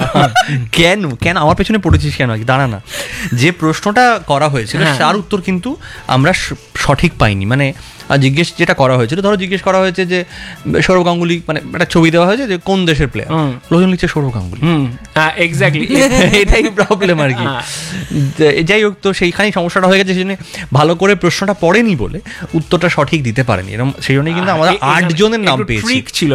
কেন কেন আমার পেছনে পড়েছিস কেন? দাঁড়া না, যে প্রশ্নটা করা হয়েছিল তার উত্তর কিন্তু আমরা সঠিক পাইনি। মানে জিজ্ঞেস যেটা করা হয়েছিল, ধরো জিজ্ঞেস করা হয়েছে যে সৌরভ গাঙ্গুলি, মানে একটা ছবি দেওয়া হয়েছে যে কোন দেশের প্লেয়ার, লোকজন লিখছে সৌরভ গাঙ্গুলি। এক্স্যাক্টলি, এটাই প্রবলেম আর কি। যাই হোক, তো সেইখানেই সমস্যাটা হয়ে গেছে, সেই জন্য ভালো করে প্রশ্নটা পড়েনি বলে উত্তরটা সঠিক দিতে পারেনি, এরকম সেই জন্যই কিন্তু আমরা 8 জনের নাম পেয়েছি। ছিল